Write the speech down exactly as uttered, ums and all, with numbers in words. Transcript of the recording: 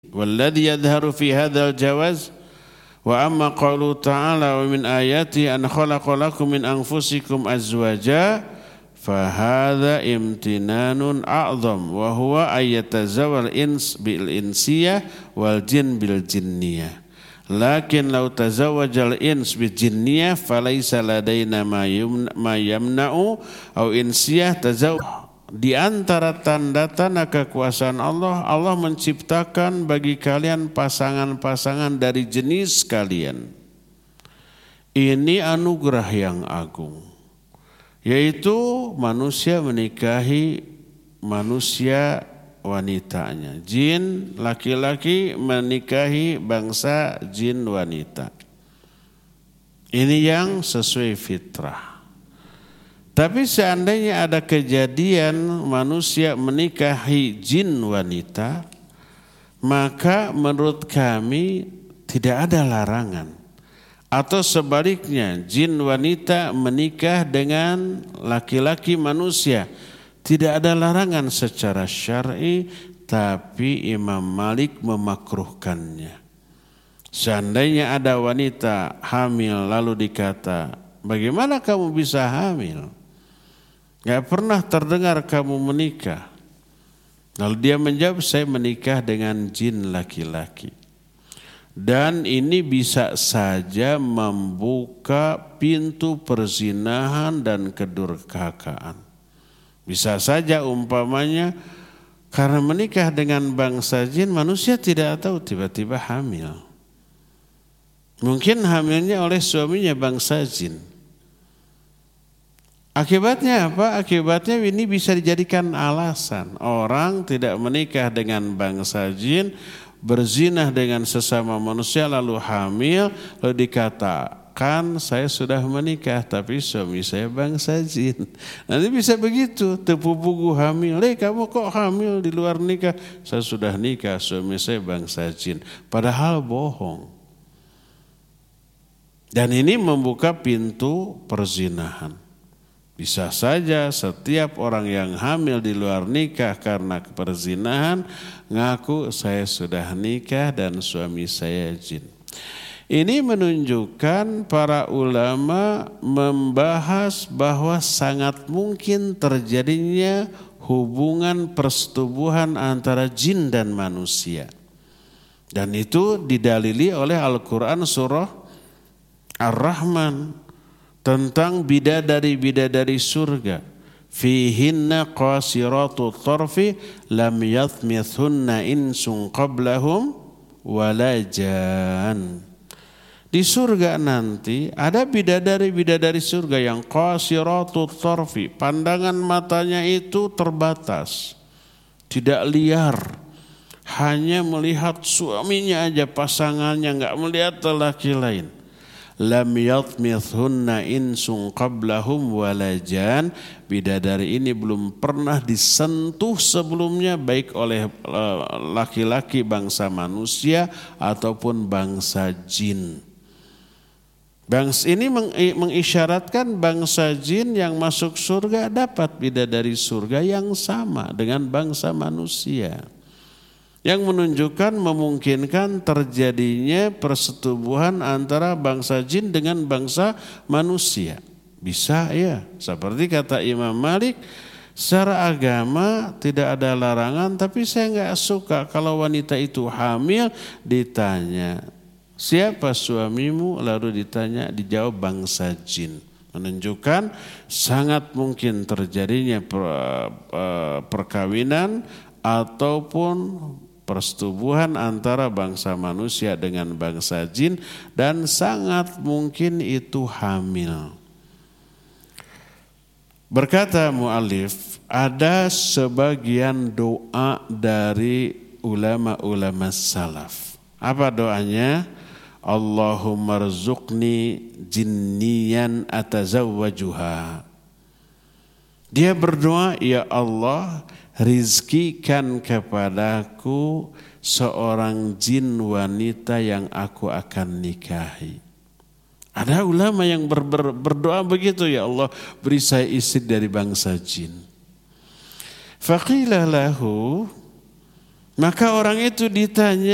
Walladhi yadharu fi hadzal jawaz wa amma qaulu ta'ala wa min ayati an khalaqa lakum min anfusikum azwaja fa hadza imtinanun a'zam wa huwa ayatazawwal ins bil insiyah wal jin bil jinniyah. Lakin law tazawwajal ins bil jinniyah falaysa ladaina ma yamna'u aw insiyah tazawwaj. Di antara tanda-tanda kekuasaan Allah, Allah menciptakan bagi kalian pasangan-pasangan dari jenis kalian. Ini anugerah yang agung, yaitu manusia menikahi manusia wanitanya, jin laki-laki menikahi bangsa jin wanita. Ini yang sesuai fitrah. Tapi seandainya ada kejadian manusia menikahi jin wanita, maka menurut kami tidak ada larangan. Atau sebaliknya, jin wanita menikah dengan laki-laki manusia, tidak ada larangan secara syar'i, tapi Imam Malik memakruhkannya. Seandainya ada wanita hamil lalu dikata, bagaimana kamu bisa hamil? Gak pernah terdengar kamu menikah. Lalu dia menjawab, saya menikah dengan jin laki-laki. Dan ini bisa saja membuka pintu perzinahan dan kedurhakaan. Bisa saja umpamanya karena menikah dengan bangsa jin, manusia tidak tahu tiba-tiba hamil. Mungkin hamilnya oleh suaminya bangsa jin. Akibatnya apa? Akibatnya ini bisa dijadikan alasan. Orang tidak menikah dengan bangsa jin, berzinah dengan sesama manusia lalu hamil, lalu dikatakan saya sudah menikah tapi suami saya bangsa jin. Nanti bisa begitu, tepupugu hamil. Eh kamu kok hamil di luar nikah? Saya sudah nikah, suami saya bangsa jin. Padahal bohong. Dan ini membuka pintu perzinahan. Bisa saja setiap orang yang hamil di luar nikah karena perzinahan ngaku saya sudah nikah dan suami saya jin. Ini menunjukkan para ulama membahas bahwa sangat mungkin terjadinya hubungan persetubuhan antara jin dan manusia. Dan itu didalili oleh Al-Quran surah Ar-Rahman. Tentang bidadari-bidadari surga. Fihinna qasiratu tarfi lam yathmithunna insun qablahum walajan. Di surga nanti ada bidadari-bidadari surga yang qasiratu tarfi. Pandangan matanya itu terbatas. Tidak liar. Hanya melihat suaminya aja, pasangannya, enggak melihat lelaki lain. Lam yatmithunna insun qablahum walajan. Bidadari ini belum pernah disentuh sebelumnya baik oleh laki-laki bangsa manusia ataupun bangsa jin. Bangsa ini mengisyaratkan bangsa jin yang masuk surga dapat bidadari surga yang sama dengan bangsa manusia. Yang menunjukkan memungkinkan terjadinya persetubuhan antara bangsa jin dengan bangsa manusia. Bisa ya, seperti kata Imam Malik, secara agama tidak ada larangan, tapi saya enggak suka kalau wanita itu hamil ditanya, siapa suamimu? Lalu ditanya, dijawab bangsa jin. Menunjukkan sangat mungkin terjadinya perkawinan ataupun persetubuhan antara bangsa manusia dengan bangsa jin dan sangat mungkin itu hamil. Berkata mu'alif, ada sebagian doa dari ulama-ulama salaf. Apa doanya? Allahumma rzuqni jinniyan atazawwajuha. Dia berdoa, ya Allah, rizkikan kepadaku seorang jin wanita yang aku akan nikahi. Ada ulama yang ber, ber, berdoa begitu, ya Allah beri saya istri dari bangsa jin. Faqila lahu, maka orang itu ditanya,